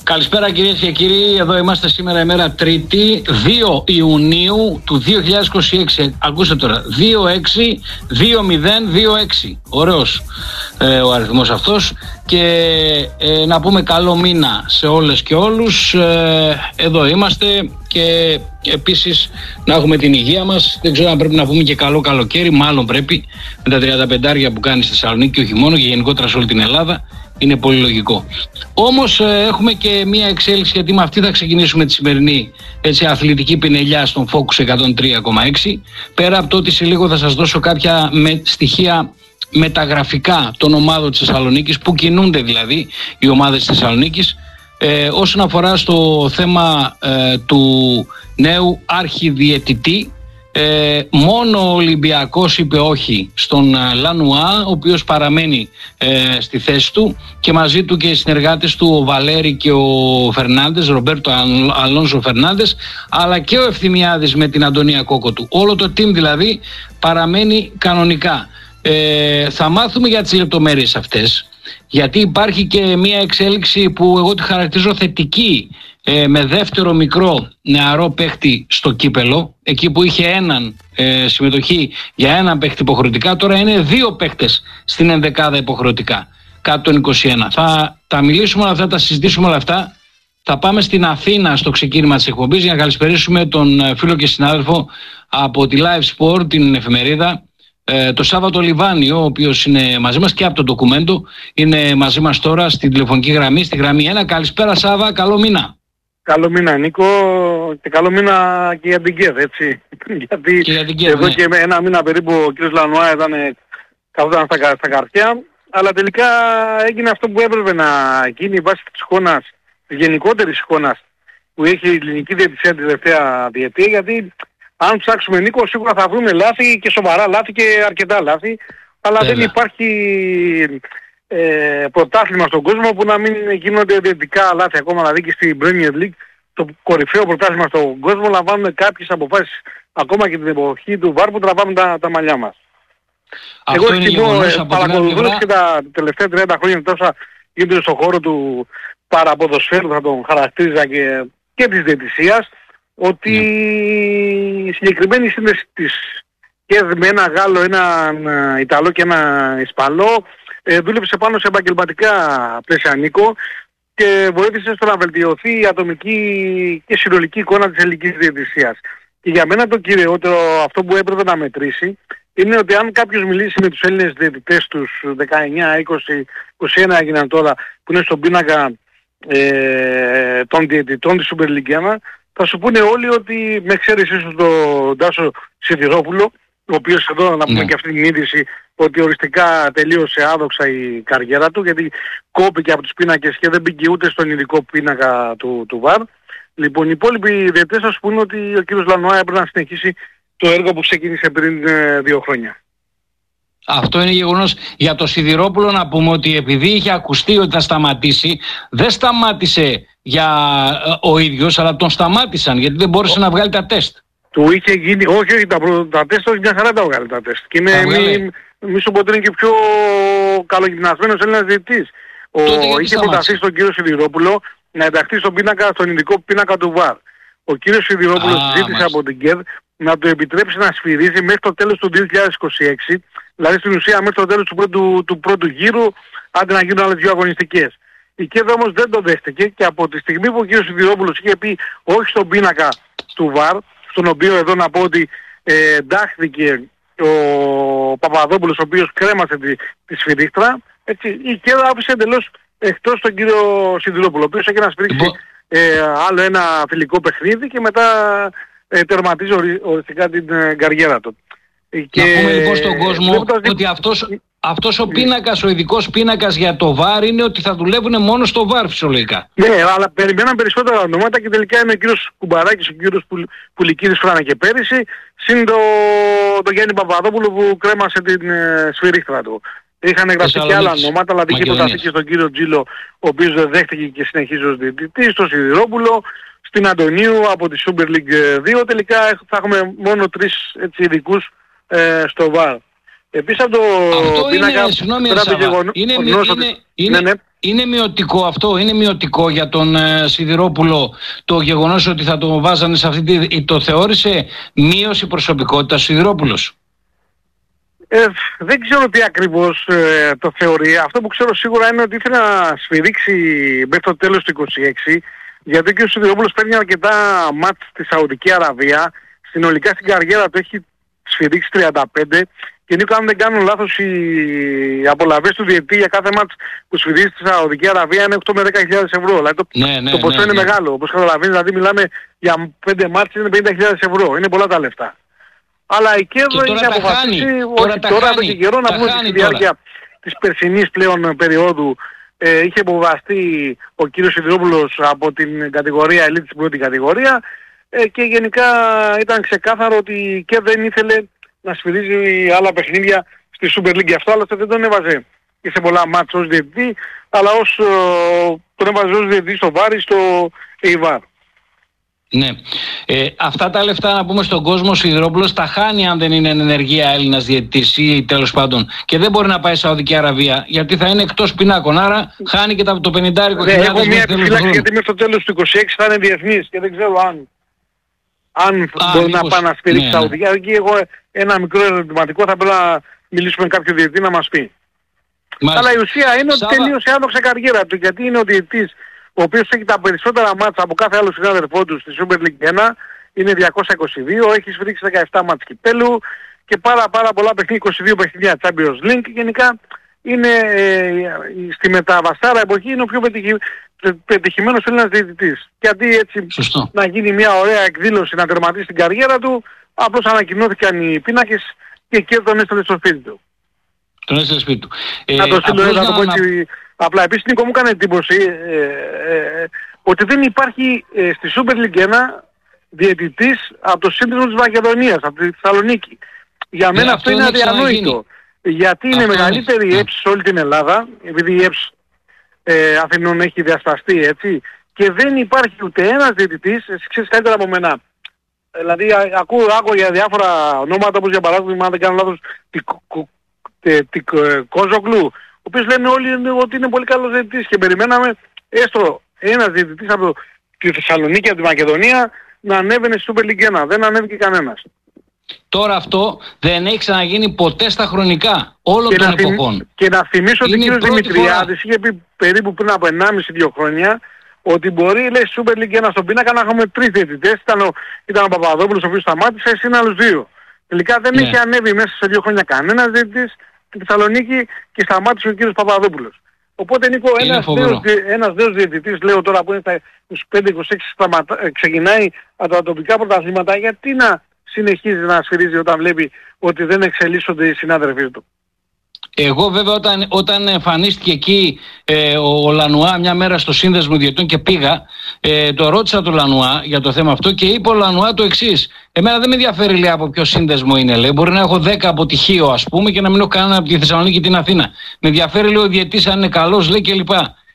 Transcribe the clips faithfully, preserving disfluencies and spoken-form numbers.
Καλησπέρα κυρίες και κύριοι, εδώ είμαστε σήμερα ημέρα Τρίτη, δύο Ιουνίου του δύο χιλιάδες είκοσι έξι. Ακούστε τώρα, δύο έξι δύο μηδέν δύο έξι. Ωραίος ε, ο αριθμός αυτός. Και ε, να πούμε καλό μήνα σε όλες και όλους. Ε, εδώ είμαστε και επίσης να έχουμε την υγεία μας. Δεν ξέρω αν πρέπει να πούμε και καλό καλοκαίρι, μάλλον πρέπει, με τα τριάντα πέντε που κάνει στη Θεσσαλονίκη και όχι μόνο, και γενικότερα σε όλη την Ελλάδα. Είναι πολύ λογικό. Όμως ε, έχουμε και μία εξέλιξη, γιατί με αυτή θα ξεκινήσουμε τη σημερινή έτσι, αθλητική πινελιά στον Focus εκατόν τρία κόμμα έξι. Πέρα από το ότι σε λίγο θα σας δώσω κάποια με, στοιχεία μεταγραφικά των ομάδων της Θεσσαλονίκης, που κινούνται δηλαδή οι ομάδες της Θεσσαλονίκης. Ε, όσον αφορά στο θέμα ε, του νέου αρχιδιαιτητή, Ε, μόνο ο Ολυμπιακός είπε όχι στον ε, Λανουά, ο οποίος παραμένει ε, στη θέση του, και μαζί του και οι συνεργάτες του, ο Βαλέρη και ο Φερνάντες, Ρομπέρτο Αλόνσο Φερνάντες, αλλά και ο Ευθυμιάδης με την Αντωνία Κόκοτου. Όλο το team δηλαδή παραμένει κανονικά. Ε, θα μάθουμε για τις λεπτομέρειες αυτές, γιατί υπάρχει και μια εξέλιξη που εγώ τη χαρακτηρίζω θετική, ε, με δεύτερο μικρό νεαρό παίχτη στο κύπελο, εκεί που είχε έναν ε, συμμετοχή για έναν παίχτη υποχρεωτικά, τώρα είναι δύο παίχτες στην ενδεκάδα υποχρεωτικά, κάτω των είκοσι ένα. Θα τα μιλήσουμε όλα αυτά, τα συζητήσουμε όλα αυτά. Θα πάμε στην Αθήνα στο ξεκίνημα της εκπομπής για να καλησπερίσουμε τον φίλο και συνάδελφο από τη Live Sport, την εφημερίδα, Ε, το Σάββατο Λιβάνι, ο οποίος είναι μαζί μας και από το ντοκουμέντο, είναι μαζί μας τώρα στην τηλεφωνική γραμμή, στη γραμμή ένα. Καλησπέρα Σάββα, καλό μήνα. Καλό μήνα Νίκο, και καλό μήνα και για την ΚΕΔ, έτσι. Γιατί και για την ΚΕΔ, εδώ ναι. και ένα μήνα περίπου ο κ. Λανουά ήταν, καθόταν στα, στα καρφιά, αλλά τελικά έγινε αυτό που έπρεπε να γίνει βάσει της εικόνας, της γενικότερης εικόνας που έχει η ελληνική διαιτησία τη τελευταία διετία, γιατί αν ψάξουμε Νίκο σίγουρα θα βρούμε λάθη, και σοβαρά λάθη και αρκετά λάθη, αλλά Έλα. δεν υπάρχει ε, πρωτάθλημα στον κόσμο που να μην γίνονται διαιτητικά λάθη ακόμα. Δηλαδή και στην Premier League, το κορυφαίο πρωτάθλημα στον κόσμο, λαμβάνουν κάποιες αποφάσεις ακόμα και την εποχή του βαρ που τραβάμε τα, τα μαλλιά μας. Αυτό Εγώ εκτιμώ, ε, παρακολουθώντας και τα τελευταία τριάντα χρόνια τόσα γίνονται στον χώρο του παραποδοσφαίρου, θα τον χαρακτήριζα, και, και της διαιτησίας, ότι yeah. η συγκεκριμένη σύνδεση της και με ένα Γάλλο, έναν Ιταλό και ένα Ισπανό ε, δούλεψε πάνω σε επαγγελματικά πλαίσια, Νίκο, και βοήθησε στο να βελτιωθεί η ατομική και συνολική εικόνα της ελληνικής διαιτησίας. Και για μένα το κυριότερο, αυτό που έπρεπε να μετρήσει, είναι ότι αν κάποιος μιλήσει με τους Έλληνες διαιτητές, τους δεκαεννιά, είκοσι, είκοσι ένα έγιναν τώρα, που είναι στον πίνακα ε, των διαιτητών της Super League ένα, θα σου πούνε όλοι ότι, με εξαίρεση ίσως τον Τάσο Σιδηρόπουλο, ο οποίος εδώ να πούμε ναι. και αυτή την είδηση, ότι οριστικά τελείωσε άδοξα η καριέρα του, γιατί κόπηκε από τους πίνακες και δεν μπήκε ούτε στον ειδικό πίνακα του, του βαρ. Λοιπόν, οι υπόλοιποι διαιτητές θα σου πούνε ότι ο κύριος Λανουά έπρεπε να συνεχίσει το έργο που ξεκίνησε πριν ε, δύο χρόνια. Αυτό είναι γεγονός. Για το Σιδηρόπουλο να πούμε ότι επειδή είχε ακουστεί ότι θα σταματήσει, δεν σταμάτησε για ε, ο ίδιος, αλλά τον σταμάτησαν γιατί δεν μπόρεσε ο... να βγάλει τα τεστ. Του είχε γίνει, όχι, όχι τα, προ... τα τεστ, όχι, μια χαρά τα βγάλει τα τεστ. Και είναι, μη, μη σου πω ότι είναι και πιο καλογυμνασμένος Έλληνας διαιτητής. Ο... Είχε προταθεί στον κύριο Σιδηρόπουλο να ενταχθεί στον πίνακα, στον ειδικό πίνακα του βαρ. Ο κύριος Σιδηρόπουλος ζήτησε από την ΚΕΔ να του επιτρέψει να σφυρίζει μέχρι το τέλος του δύο χιλιάδες είκοσι έξι, δηλαδή στην ουσία μέχρι το τέλος του πρώτου, του πρώτου γύρου, άντε να γίνουν άλλες δύο αγωνιστικές. Η ΚΕΔ όμως δεν το δέχτηκε, και από τη στιγμή που ο κύριος Σιδηρόπουλος είχε πει όχι στον πίνακα του βαρ, στον οποίο εδώ να πω ότι ε, εντάχθηκε ο Παπαδόπουλος, ο οποίος κρέμασε τη, τη σφυρίχτρα, έτσι, η ΚΕΔ άφησε εντελώς εκτός τον κύριο Σιδηρόπουλο, ο οποίος έχει να σφυρίξει ε, άλλο ένα φιλικό παιχνίδι και μετά ε, τερματίζει ορι, οριστικά την ε, καριέρα του. Και να πούμε λοιπόν στον κόσμο βλέποντας... ότι αυτός, αυτός ο πίνακας, ο ειδικός πίνακας για το βαρ είναι ότι θα δουλεύουν μόνο στο βαρ φυσιολογικά. Ναι, αλλά περιμέναν περισσότερα ονόματα και τελικά είναι ο κύριος Κουμπαράκης, ο κύριος Πουλικίδης φράνε και πέρυσι, συν το, το Γιάννη Παπαδόπουλο που κρέμασε την ε, σφυρίχτρα του. Είχαν γραφτεί και άλλα ονόματα, αλλά είχε προταθεί και στον κύριο Τζίλο, ο οποίος δεν δέχτηκε και συνεχίζει ως διαιτητής, στον Σιδηρόπουλο, στην Αντωνίου από τη Super League δύο. Τελικά θα έχουμε μόνο τρεις έτσι ειδικούς ε, στο βαρ. Επίσης από το αυτό πίνακα... Είναι, συγγνώμη, είναι, είναι, είναι, είναι, ναι, ναι. είναι μειωτικό αυτό, είναι μειωτικό για τον ε, Σιδηρόπουλο το γεγονός ότι θα το βάζανε σε αυτή τη... Το θεώρησε μείωση προσωπικότητας Σιδηρόπουλος. Ε, δεν ξέρω τι ακριβώς ε, το θεωρεί. Αυτό που ξέρω σίγουρα είναι ότι ήθελε να σφυρίξει μέχρι το τέλος του είκοσι έξι, γιατί και ο Σιδηρόπουλος παίρνει αρκετά μάτς στη Σαουδική Αραβία. Συνολικά στην καριέρα του έχει σφυρίξει τριάντα πέντε και Νίκο, αν δεν κάνω λάθος, οι απολαβές του διαιτητή για κάθε μάτς που σφυρίξει στη Σαουδική Αραβία είναι οκτώ με δέκα χιλιάδες ευρώ. Δηλαδή το, ναι, ναι, το ποσό ναι, είναι ναι. μεγάλο. Όπως καταλαβαίνεις, δηλαδή μιλάμε για πέντε μάτς είναι πενήντα χιλιάδες ευρώ. Είναι πολλά τα λεφτά. Αλλά η ΚΕΔ έχει αποφασίσει όχι τώρα εδώ και καιρό να πούμε στη διάρκεια της περσινής πλέον περίοδου ε, είχε υποβαστεί ο κύριος Σιδηρόπουλος από την κατηγορία Elite στην πρώτη κατηγορία ε, και γενικά ήταν ξεκάθαρο ότι η ΚΕΔ δεν ήθελε να σφυρίζει άλλα παιχνίδια στη Super League. Αυτό άλλωστε δεν τον έβαζε και σε πολλά μάτς ως διαιτητή, αλλά ως, ε, τον έβαζε ως διαιτητή στο Βάρη, στο ΕΙΒΑΡ. Ναι. Ε, αυτά τα λεφτά, να πούμε στον κόσμο, ο Σιδηρόπουλος τα χάνει αν δεν είναι εν ενεργεία Έλληνας διαιτητής ή τέλος πάντων, και δεν μπορεί να πάει στη Σαουδική Αραβία γιατί θα είναι εκτός πινάκων, άρα χάνει και το πενηντάρικο χιλιάδες. Έχω μια επιφύλαξη γιατί μέχρι το τέλος του είκοσι έξι θα είναι διεθνής και δεν ξέρω αν, αν Α, μπορεί μήπως, να πάει να στηρίξει ναι, Σαουδική. Ναι. Εκεί εγώ ένα μικρό ερωτηματικό θα πρέπει να μιλήσουμε με κάποιο διαιτητή να μας πει. Μάλιστα. Αλλά η ουσία είναι ότι Σάβα... τελείωσε άδοξα καριέρα του, γιατί είναι ο διαιτητής ο οποίος έχει τα περισσότερα μάτσα από κάθε άλλο συνάδελφό του στη Super League ένα, είναι διακόσια είκοσι δύο, έχει σφυρίξει δεκαεπτά μάτς κυπέλου και πάρα πάρα πολλά παιχνίδια, είκοσι δύο παιχνίδια Champions League. Γενικά είναι ε, στη μεταβαστάρα εποχή είναι ο πιο πετυχη, πετυχημένος Έλληνας διαιτητής. Και αντί έτσι Σωστό. να γίνει μια ωραία εκδήλωση να τερματίσει την καριέρα του, απλώς ανακοινώθηκαν οι πίνακες και και τον έστειλε στο σπίτι του. Τον έστειλε σπίτι του. Να ε, το στείλω, να το πω έτσι. Απλά επίσης, Νίκο, μου έκανε εντύπωση ε, ε, ε, ότι δεν υπάρχει ε, στη Super League ένα διαιτητής από το σύνδεσμο της Μακεδονίας, από τη Θεσσαλονίκη. Για μένα ναι, αυτό, αυτό είναι αδιανόητο. Γιατί είναι αυτό μεγαλύτερη η ΕΠΣ σε όλη την Ελλάδα, επειδή η ΕΠΣ ε, Αθηνών έχει διασπαστεί, έτσι, και δεν υπάρχει ούτε ένας διαιτητής, εσύ ξέρεις καλύτερα από μένα. Δηλαδή ακούω, ακούω για διάφορα ονόματα, όπως για παράδειγμα, αν δεν κάνω λάθος, τη Κόζογλου, ο οποίος λένε όλοι ότι είναι πολύ καλός διαιτητής και περιμέναμε έστω ένας διαιτητής από τη Θεσσαλονίκη, από τη Μακεδονία, να ανέβαινε στη Super League ένα. Δεν ανέβηκε κανένας. Τώρα αυτό δεν έχει ξαναγίνει ποτέ στα χρονικά όλων των εποχών. Και να θυμίσω ότι ο κύριος Δημητριάδης είχε πει περίπου πριν από ενάμιση δύο χρόνια ότι μπορεί, λέει, στη Super League ένα στον πίνακα να έχουμε τρεις διαιτητές. Ήταν ο, ήταν ο Παπαδόπουλος, ο οποίος σταμάτησε, εσύ είναι άλλους δύο. Τελικά δεν ναι. είχε ανέβει μέσα σε δύο χρόνια κανένας διαιτητής στη Θεσσαλονίκη και σταμάτησε ο κύριος Παπαδόπουλος. Οπότε, Νίκο, ένας νέος, ένας νέος διαιτητής, λέω τώρα, που είναι στα είκοσι πέντε είκοσι έξι, ξεκινάει από τα τοπικά πρωταθλήματα, γιατί να συνεχίζει να σφυρίζει όταν βλέπει ότι δεν εξελίσσονται οι συνάδελφοί του. Εγώ βέβαια όταν, όταν εμφανίστηκε εκεί ε, ο, ο Λανουά μια μέρα στο σύνδεσμο διαιτητών και πήγα, ε, το ρώτησα τον Λανουά για το θέμα αυτό και είπε ο Λανουά το εξής: εμένα δεν με ενδιαφέρει, λέει, από ποιο σύνδεσμο είναι, λέει. Μπορεί να έχω δέκα από τυχείο, ας πούμε, και να μην έχω κανένα από τη Θεσσαλονίκη και την Αθήνα. Με ενδιαφέρει, λέει, ο διαιτητής αν είναι καλός, λέει, κλπ.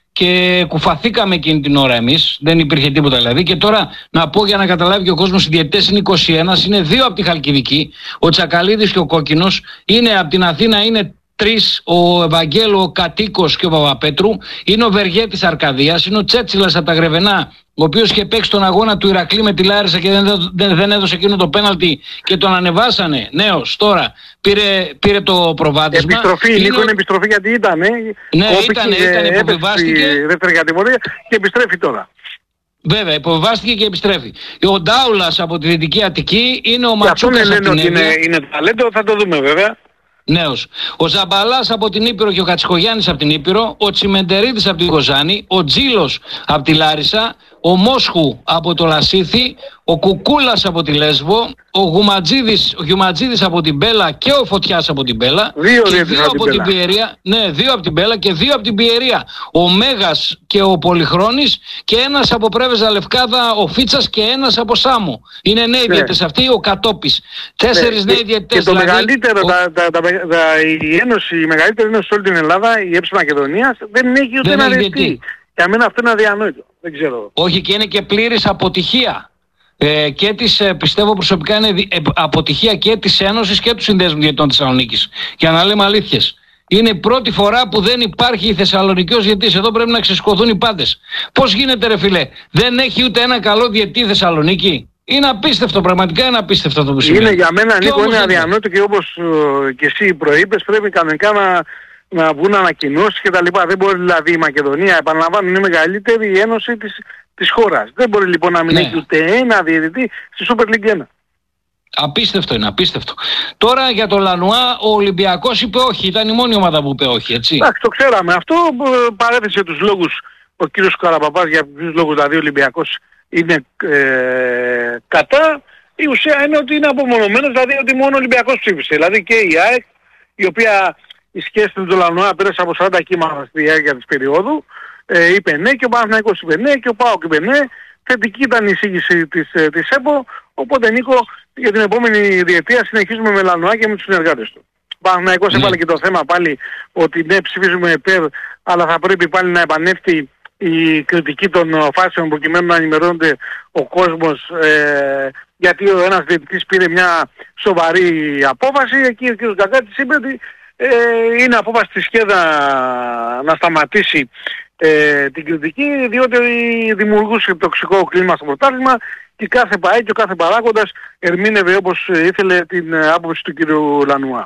Και κουφαθήκαμε εκείνη την ώρα εμείς, δεν υπήρχε τίποτα δηλαδή. Και τώρα να πω για να καταλάβει και ο κόσμος, οι διαιτητές είναι είκοσι ένα, είναι δύο από τη Χαλκιδική, ο Τσακαλίδης και ο Κόκκινος, είναι από την Αθήνα, είναι τρεις, ο Ευαγγέλου, ο Κατοίκος και ο Παπαπέτρου, είναι ο Βεργέτης Αρκαδίας, είναι ο Τσέτσιλας από τα Γρεβενά, ο οποίος είχε παίξει τον αγώνα του Ηρακλή με τη Λάρισα και δεν, δεν, δεν έδωσε εκείνο το πέναλτι και τον ανεβάσανε. Νέος τώρα πήρε, πήρε το προβάδισμα. Επιστροφή, είναι... Νίκο, είναι επιστροφή γιατί ήταν. Ναι, ήταν, ήταν, υποβιβάστηκε. Δεύτερη κατηγορία και επιστρέφει τώρα. Βέβαια, υποβιβάστηκε και επιστρέφει. Ο Ντάουλας από τη Δυτική Αττική είναι ο Ματσούκας από την Εύβοια. Είναι, είναι ταλέντο, θα το δούμε βέβαια. Νέος. Ο Ζαμπαλάς από την Ήπειρο και ο Κατσικογιάννης από την Ήπειρο, ο Τσιμεντερίδης από την Κοζάνη, ο Τζίλος από τη Λάρισα, ο Μόσχου από το Λασίθι, ο Κουκούλας από τη Λέσβο, ο Γουματζίδης, ο Γιουματζίδης από την Μπέλα και ο Φωτιάς από την Μπέλα. Δύο, και δύο από την Πιερία. Ναι, δύο από την Μπέλα και δύο από την Πιερία. Ο Μέγας και ο Πολυχρόνης και ένας από Πρέβεζα Λευκάδα, ο Φίτσας και ένας από Σάμο. Είναι νέοι ναι. διαιτητές αυτοί, ο Κατόπης. Τέσσερις ναι. νέοι διαιτητές. Και το δηλαδή, μεγαλύτερο, ο... τα, τα, τα, τα, η Ένωση, η μεγαλύτερη ένωση σε όλη την Ελλάδα, η ΕΠΣ Μακεδονίας, δεν έχει ούτε ένα διαιτητή. Για μένα αυτό είναι αδιανόητο. Δεν ξέρω. Όχι, και είναι και πλήρης αποτυχία. Ε, και της, ε, πιστεύω προσωπικά είναι ε, αποτυχία και της Ένωσης και του Συνδέσμου Διαιτητών Θεσσαλονίκης. Για να λέμε αλήθειες. Είναι η πρώτη φορά που δεν υπάρχει η Θεσσαλονική ως διαιτητής. Εδώ πρέπει να ξεσηκωθούν οι πάντες. Πώς γίνεται ρε φίλε, δεν έχει ούτε ένα καλό διαιτητή η Θεσσαλονίκη? Είναι απίστευτο, πραγματικά είναι απίστευτο αυτό που συμβαίνει. Είναι για μένα, Νίκο, είναι αδιανόητο και όπως ε, και εσύ προείπες, πρέπει κανονικά να, να βγουν ανακοινώσεις και τα λοιπά. Δεν μπορεί δηλαδή η Μακεδονία, επαναλαμβάνω, είναι η μεγαλύτερη ένωση της, της χώρας. Δεν μπορεί λοιπόν να μην ναι. έχει ούτε ένα διαιτητή στη Super League ένα. Απίστευτο είναι, απίστευτο. Τώρα για το Λανουά ο Ολυμπιακός είπε όχι, ήταν η μόνη ομάδα που είπε όχι, έτσι. Εντάξει, το ξέραμε. Αυτό παρέθεσε τους λόγους ο κύριος Καραπαπάς, για ποιους λόγους δηλαδή ο Ολυμπιακός είναι ε, κατά. Η ουσία είναι ότι είναι απομονωμένος, δηλαδή ότι μόνο ο Ολυμπιακός ψήφισε. Δηλαδή και η ΑΕΚ, η οποία η σχέση του Λανουά πέρασε από σαράντα κύματα στη διάρκεια της περίοδου, ε, είπε ναι, και ο Παναθηναϊκός είπε ναι, και ο ΠΑΟΚ είπε ναι. Θετική ήταν η εισήγηση της, της ΕΠΟ, οπότε Νίκο για την επόμενη διετία συνεχίζουμε με Λανουά και με τους συνεργάτες του. Ο Παναθηναϊκός έβαλε και το θέμα πάλι ότι ναι, ψηφίζουμε υπέρ, αλλά θα πρέπει πάλι να επανέλθει η κριτική των φάσεων προκειμένου να ενημερώνεται ο κόσμος, ε, γιατί ο ένας διαιτητής πήρε μια σοβαρή απόφαση. Εκεί ο κ. Γκαγκάτης είπε ότι ε, είναι απόφαση της ΣΚΕΔΑ να σταματήσει ε, την κριτική, διότι δημιουργούσε τοξικό κλίμα στο πρωτάθλημα και κάθε ΠΑΕ και ο κάθε παράγοντας ερμήνευε όπως ήθελε την άποψη του κ. Λανουά.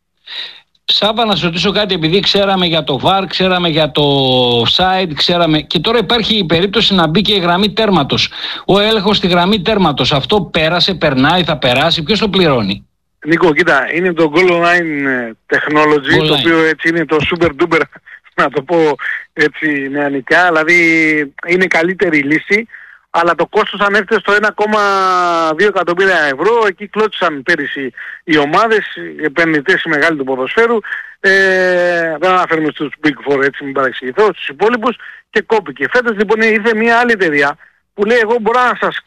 Σάβα, να σου ρωτήσω κάτι, επειδή ξέραμε για το βαρ, ξέραμε για το offside, ξέραμε, και τώρα υπάρχει η περίπτωση να μπει και η γραμμή τέρματος. Ο έλεγχος στη γραμμή τέρματος, αυτό πέρασε, περνάει, θα περάσει, ποιος το πληρώνει? Νίκο, κοίτα, είναι το goal line technology, goal το οποίο έτσι είναι το super duper, να το πω έτσι νεανικά, δηλαδή είναι καλύτερη λύση, αλλά το κόστος ανέφερε στο ένα κόμμα δύο εκατομμύρια ευρώ. Εκεί κλώτσαν πέρυσι οι ομάδες, οι επενδυτές οι μεγάλοι του ποδοσφαίρου, ε, δεν αναφέρουμε στους Big Four, έτσι μην παρεξηγηθώ, στους υπόλοιπους, και κόπηκε. Φέτος λοιπόν ήρθε μια άλλη εταιρεία που λέει εγώ μπορώ να σας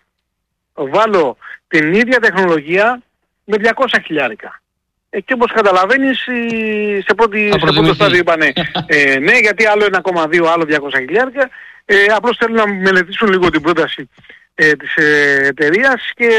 βάλω την ίδια τεχνολογία με διακόσια χιλιάρικα. Ε, και όπως καταλαβαίνεις σε, πρώτη, σε πρώτο στάδιο είπανε ε, ναι, γιατί άλλο ένα κόμμα δύο, άλλο διακόσια χιλιάρικα. Ε, απλώς θέλουν να μελετήσουν λίγο την πρόταση ε, της ε, εταιρείας και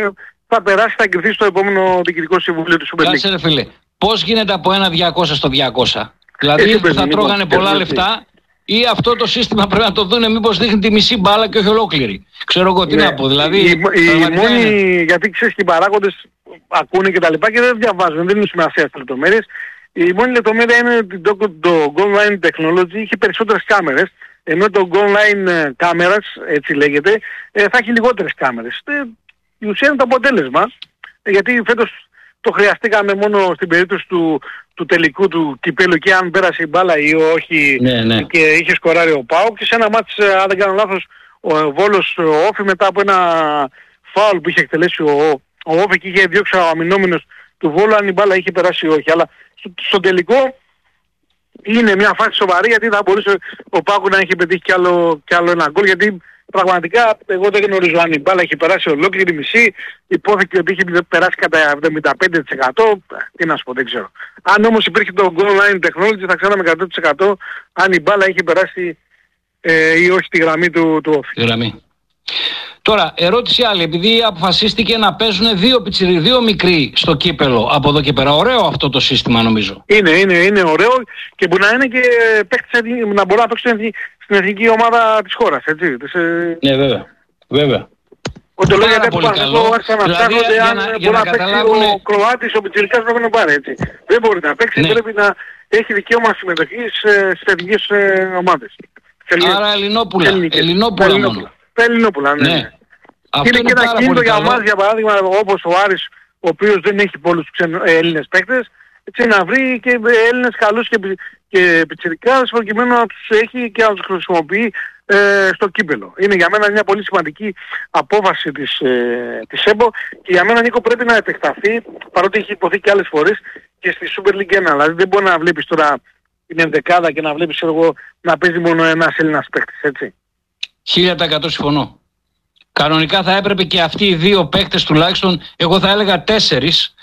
θα περάσει, θα εγκριθεί στο επόμενο διοικητικό συμβούλιο του Super League. Κάτσε ρε φίλε, πώς γίνεται από ένα διακόσια στο διακόσια? Δηλαδή ε, θα τρώγανε πολλά λεφτά ή αυτό το σύστημα πρέπει να το δούνε, μήπως δείχνει τη μισή μπάλα και όχι ολόκληρη? Ξέρω εγώ τι ναι. να πω. Δηλαδή, οι, οι μόνοι, είναι... γιατί ξέρεις και οι παράγοντες ακούνε και τα λοιπά και δεν διαβάζουν, δεν είναι σημασία στις λεπτομέρειες. Η μόνη λεπτομέρεια είναι ότι το, το Goal Line Technology είχε περισσότερες κάμερες, ενώ το Goal Line κάμερας, έτσι λέγεται, ε, θα έχει λιγότερες κάμερες. Ε, η ουσία είναι το αποτέλεσμα, γιατί φέτος το χρειαστήκαμε μόνο στην περίπτωση του, του τελικού του κυπέλου και αν πέρασε η μπάλα ή όχι, ναι, ναι. και είχε σκοράρει ο ΠΑΟΚ, και σε ένα μάτς, αν δεν κάνω λάθος, ο Βόλος ο Όφη μετά από ένα φάουλ που είχε εκτελέσει ο, ο Όφη και είχε διώξει ο αμυνόμενος του Βόλου αν η μπάλα είχε περάσει ή όχι. Αλλά στο, στο τελικό είναι μια φάση σοβαρή, γιατί θα μπορούσε ο ΠΑΟΚ να έχει πετύχει κι άλλο, κι άλλο ένα γκολ, γιατί πραγματικά εγώ δεν γνωρίζω αν η μπάλα έχει περάσει ολόκληρη μισή, υπόθηκε ότι είχε περάσει κατά εβδομήντα πέντε τοις εκατό, τι να σου πω, δεν ξέρω. Αν όμως υπήρχε το Goal Line Technology θα ξέραμε εκατό τοις εκατό αν η μπάλα είχε περάσει ε, ή όχι τη γραμμή του, του Όφη. Γραμμή. Τώρα, ερώτηση άλλη, επειδή αποφασίστηκε να παίζουν δύο πιτσιρί, δύο μικροί στο κύπελο από εδώ και πέρα. Ωραίο αυτό το σύστημα νομίζω. Είναι, είναι, είναι ωραίο και μπορεί να είναι και παίκτης, να μπορεί να παίξει στην εθνική ομάδα της χώρας, έτσι. Ναι, βέβαια, βέβαια. Ότι λέω γιατί που πάνω άρχισαν να ψάχνονται αν μπορεί να παίξει ο Κροάτης, ο πιτσιρικάς πρέπει να πάρει, έτσι. Δεν μπορεί να παίξει, πρέπει να έχει δικαίωμα συμμετοχής στις εθνικές ομάδες. Άρα Ελληνόπουλα, Ελληνόπουλα μόνο. Τα Ελληνόπουλα, ναι. ναι. Είναι και ένα κίνητο για μας, για παράδειγμα, όπως ο Άρης, ο οποίος δεν έχει πολλούς ξένους, ε, Έλληνες παίκτες, έτσι να βρει και Έλληνες καλούς και, και πιτσιρικάδες προκειμένου να τους έχει και να τους χρησιμοποιεί ε, στο κύπελο. Είναι για μένα μια πολύ σημαντική απόφαση της, ε, της ΕΜΠΟ και για μένα, Νίκο, πρέπει να επεκταθεί, παρότι έχει υποθεί και άλλες φορές, και στη Super League ένα. Δηλαδή δεν μπορεί να βλέπεις τώρα την ενδεκάδα και να βλέπεις εγώ να παίζει μόνο ένας Έλληνας παίκτης, έτσι. χίλια τοις εκατό συμφωνώ. Κανονικά θα έπρεπε και αυτοί οι δύο παίκτες τουλάχιστον, εγώ θα έλεγα τέσσερις,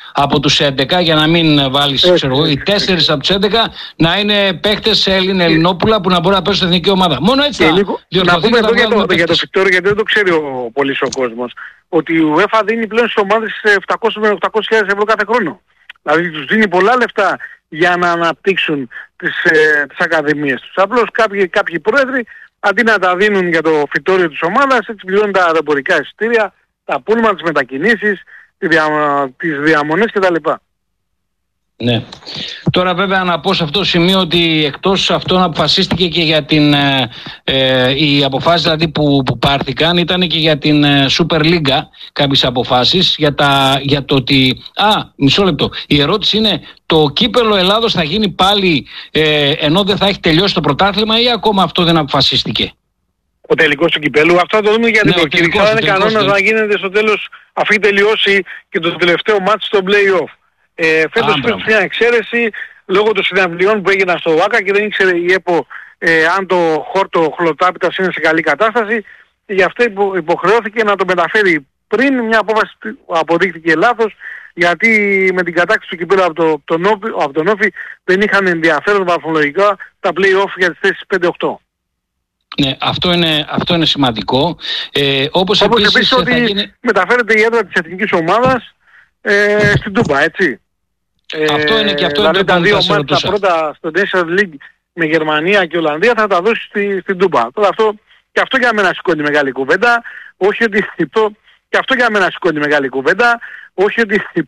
από τους έντεκα, για να μην βάλεις, ξέρω εγώ, οι τέσσερις από τους έντεκα να είναι παίχτες Έλλην, Ελληνόπουλα που να μπορούν να παίξουν στην εθνική ομάδα. Μόνο έτσι θα διορθωθεί. Να πούμε εδώ για το, για το Φικτόριο, γιατί δεν το ξέρει ο πολύς ο κόσμος, ότι η UEFA δίνει πλέον στις ομάδες επτακόσιες με οκτακόσιες χιλιάδες ευρώ κάθε χρόνο. Δηλαδή τους δίνει πολλά λεφτά για να αναπτύξουν τις, ε, τις ακαδημίες τους. Απλώς κάποιοι, κάποιοι πρόεδροι, αντί να τα δίνουν για το φυτόριο της ομάδας, έτσι πληρώνουν τα αεροπορικά εισιτήρια, τα πούλμα, τις μετακινήσεις, τις, δια, τις διαμονές κτλ. Ναι. Τώρα βέβαια να πω σε αυτό το σημείο ότι εκτός αυτών αποφασίστηκε και για την ε, ε, οι αποφάσεις δηλαδή που, που πάρθηκαν ήταν και για την ε, Super League κάποιες αποφάσεις για, τα, για το ότι α, μισό λεπτό, η ερώτηση είναι το κύπελλο Ελλάδος θα γίνει πάλι ε, ενώ δεν θα έχει τελειώσει το πρωτάθλημα ή ακόμα αυτό δεν αποφασίστηκε? Ο τελικός του κυπέλλου, αυτό θα το δούμε γιατί ναι, το κυρικά είναι κανόνας να γίνεται στο τέλος αφού έχει τελειώσει και το τελευταίο μάτς στο play-off. Ε, φέτος υπήρξε μια εξαίρεση λόγω των συναυλιών που έγιναν στο ΟΑΚΑ και δεν ήξερε η ΕΠΟ ε, αν το χόρτο χλωτάπητας είναι σε καλή κατάσταση και γι' αυτό υπο, υποχρεώθηκε να το μεταφέρει πριν. Μια απόφαση αποδείχθηκε λάθος γιατί με την κατάκτηση του κυπέλλου από, το, τον, από τον Όφη δεν είχαν ενδιαφέρον βαθμολογικά τα play-off για τις θέσεις πέντε οκτώ. Ναι, αυτό είναι, αυτό είναι σημαντικό. Ε, όπως, όπως επίσης, επίσης ότι γίνει... μεταφέρεται η έδρα της εθνικής ομάδας ε, στην Τούμπα, έτσι. Αυτό είναι και αυτό δηλαδή είναι τα δύο μάτια τα πρώτα στο Nations League με Γερμανία και Ολλανδία θα τα δώσει στη, στην Τούμπα. Τώρα αυτό, και αυτό για μένα σηκώνει μεγάλη κουβέντα, όχι ότι το, και αυτό για μένα σηκώνει μεγάλη κουβέντα, όχι ότι